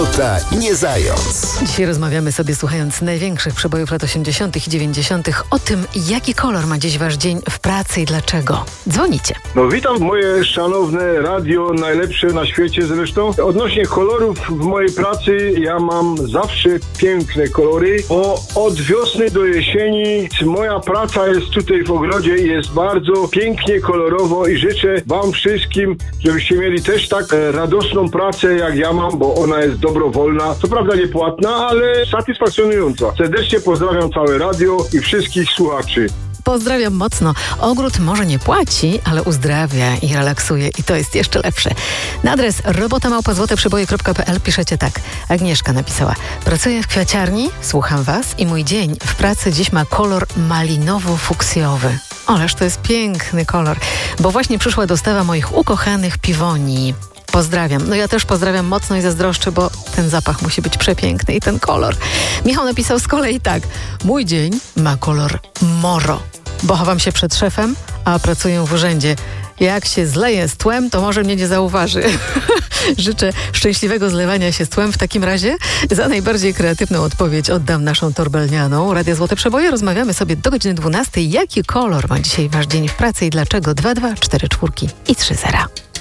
kota nie zając. Dzisiaj rozmawiamy sobie, słuchając największych przebojów lat 80. i 90. o tym, jaki kolor ma dziś wasz dzień w pracy i dlaczego. Dzwonicie. No witam moje szanowne radio, najlepsze na świecie zresztą. Odnośnie kolorów w mojej pracy, ja mam zawsze piękne kolory, bo od wiosny do jesieni moja praca jest tutaj w ogrodzie i jest bardzo pięknie, kolorowo i życzę wam wszystkim, żebyście mieli też tak radosną pracę jak ja mam, bo ona jest dobrowolna, co prawda niepłatna, ale satysfakcjonująca. Serdecznie pozdrawiam całe radio i wszystkich słuchaczy. Pozdrawiam mocno. Ogród może nie płaci, ale uzdrawia i relaksuje i to jest jeszcze lepsze. Na adres robota@złoteprzeboje.pl piszecie tak. Agnieszka napisała: pracuję w kwiaciarni, słucham was i mój dzień w pracy dziś ma kolor malinowo-fuksjowy. Ależ to jest piękny kolor, bo właśnie przyszła dostawa moich ukochanych piwonii. Pozdrawiam. No ja też pozdrawiam mocno i zazdroszczę, bo ten zapach musi być przepiękny i ten kolor. Michał napisał z kolei tak. Mój dzień ma kolor moro, bo chowam się przed szefem, a pracuję w urzędzie. Jak się zleję z tłem, to może mnie nie zauważy. Życzę szczęśliwego zlewania się z tłem w takim razie. Za najbardziej kreatywną odpowiedź oddam naszą torbelnianą. Radio Złote Przeboje. Rozmawiamy sobie do godziny 12. Jaki kolor ma dzisiaj wasz dzień w pracy i dlaczego? 2, 2, 4, 4 i 3, 0.